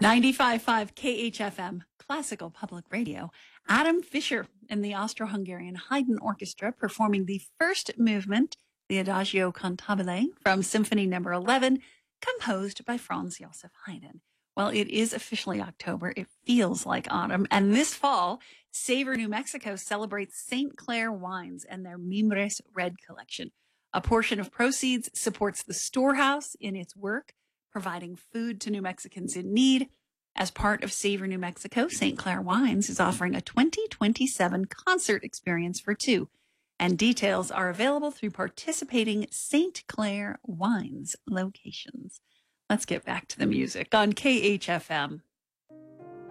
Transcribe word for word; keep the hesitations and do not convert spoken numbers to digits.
ninety-five point five K H F M, Classical Public Radio. Adam Fischer and the Austro-Hungarian Haydn Orchestra performing the first movement, the Adagio Cantabile from Symphony Number eleven, composed by Franz Joseph Haydn. Well, it is officially October. It feels like autumn. And this fall, Savor New Mexico celebrates Saint Clair wines and their Mimbres Red collection. A portion of proceeds supports the storehouse in its work, providing food to New Mexicans in need. As part of Savor New Mexico, Saint Clair Wines is offering a twenty twenty-seven concert experience for two. And details are available through participating Saint Clair Wines locations. Let's get back to the music on K H F M.